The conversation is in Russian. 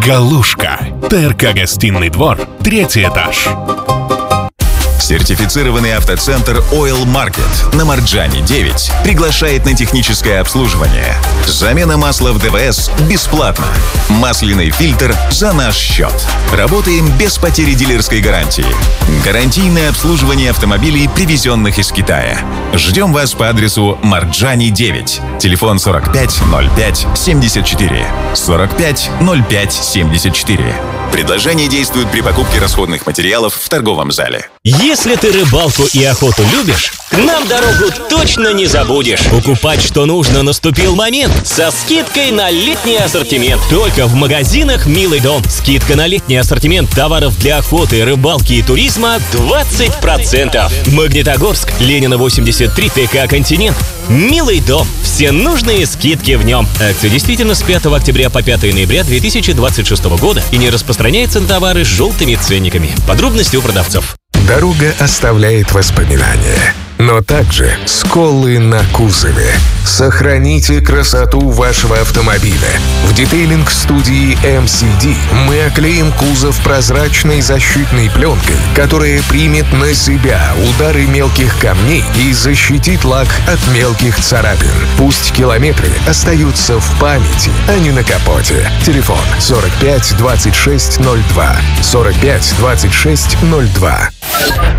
Галушка. ТРК «Гостиный двор», 3-й этаж. Сертифицированный автоцентр Oil Market на Марджани 9 приглашает на техническое обслуживание. Замена масла в ДВС бесплатно. Масляный фильтр за наш счет. Работаем без потери дилерской гарантии. Гарантийное обслуживание автомобилей, привезенных из Китая. Ждем вас по адресу Марджани 9. Телефон 45 05 74. 45 05 74. Предложение действует при покупке расходных материалов в торговом зале. Если ты рыбалку и охоту любишь, к нам дорогу точно не забудешь. Покупать, что нужно, наступил момент. Со скидкой на летний ассортимент. Только в магазинах «Милый дом». Скидка на летний ассортимент товаров для охоты, рыбалки и туризма 20%. Магнитогорск, Ленина 83, ТК «Континент». «Милый дом». Все нужные скидки в нем. Акция действительно с 5 октября по 5 ноября 2026 года и не распространяется на товары с желтыми ценниками. Подробности у продавцов. Дорога оставляет воспоминания, но также сколы на кузове. Сохраните красоту вашего автомобиля. В детейлинг-студии MCD мы оклеим кузов прозрачной защитной пленкой, которая примет на себя удары мелких камней и защитит лак от мелких царапин. Пусть километры остаются в памяти, а не на капоте. Телефон 45 26 02. 45 26 02.